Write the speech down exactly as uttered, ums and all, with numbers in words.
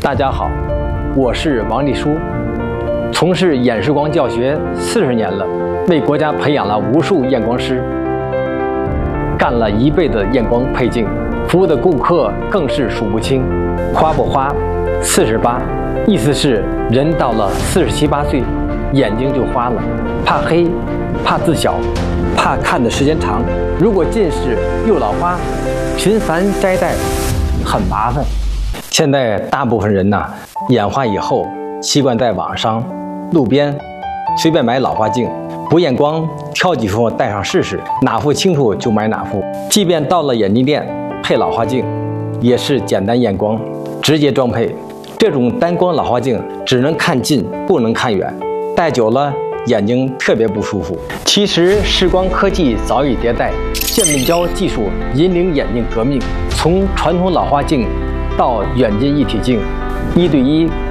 大家好，我是王立书，从事眼视光教学四十年了，为国家培养了无数验光师，干了一辈子验光配镜，服务的顾客更是数不清。花不花，四十八，意思是人到了四十七八岁，眼睛就花了，怕黑，怕字小，怕看的时间长。如果近视又老花，频繁摘戴很麻烦。现在大部分人呐，眼花以后习惯在网上、路边随便买老花镜，不验光，挑几副戴上试试，哪副清楚就买哪副。即便到了眼镜店配老花镜，也是简单验光，直接装配。这种单光老花镜只能看近，不能看远，戴久了眼睛特别不舒服。其实视光科技早已迭代，渐变焦技术引领眼镜革命，从传统老花镜到远近一体镜，一对一